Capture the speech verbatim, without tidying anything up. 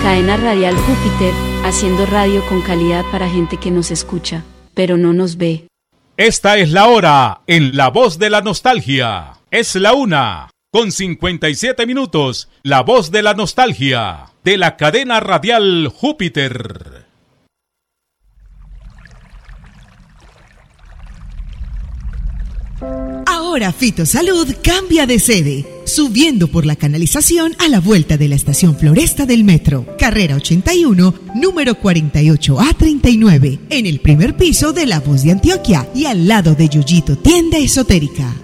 Cadena Radial Júpiter, haciendo radio con calidad para gente que nos escucha, pero no nos ve. Esta es la hora en La Voz de la Nostalgia. Es la una, con cincuenta y siete minutos. La Voz de la Nostalgia, de la Cadena Radial Júpiter. Ahora Fitosalud cambia de sede, subiendo por la canalización a la vuelta de la estación Floresta del Metro, carrera ochenta y uno, número cuarenta y ocho A treinta y nueve, en el primer piso de La Voz de Antioquia y al lado de Yuyito Tienda Esotérica.